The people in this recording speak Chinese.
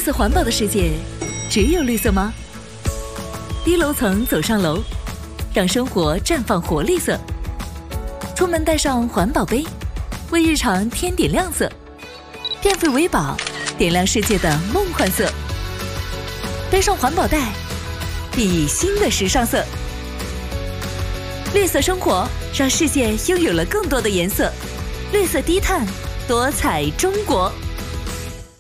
色环保的世界，只有绿色吗？低楼层走上楼，让生活绽放活力色。出门带上环保杯，为日常添点亮色。变废为宝，点亮世界的梦幻色。背上环保袋，熠熠新的时尚色。绿色生活，让世界拥有了更多的颜色。绿色低碳，多彩中国。